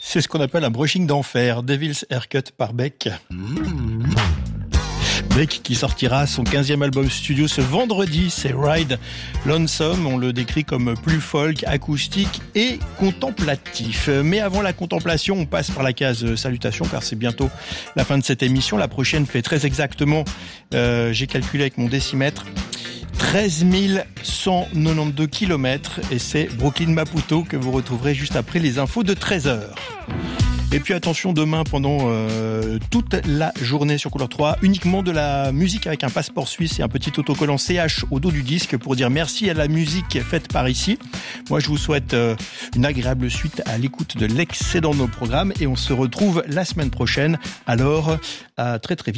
C'est ce qu'on appelle un brushing d'enfer. Devil's Haircut par Beck. Beck qui sortira son 15e album studio ce vendredi, c'est Ride Lonesome. On le décrit comme plus folk, acoustique et contemplatif. Mais avant la contemplation, on passe par la case salutation car c'est bientôt la fin de cette émission. La prochaine fait très exactement, j'ai calculé avec mon décimètre, 13 192 km et c'est Brooklyn Maputo que vous retrouverez juste après les infos de 13h. Et puis attention, demain pendant toute la journée sur Couleur 3, uniquement de la musique avec un passeport suisse et un petit autocollant CH au dos du disque pour dire merci à la musique faite par ici. Moi je vous souhaite une agréable suite à l'écoute de l'excédent de nos programmes et on se retrouve la semaine prochaine. Alors à très très vite.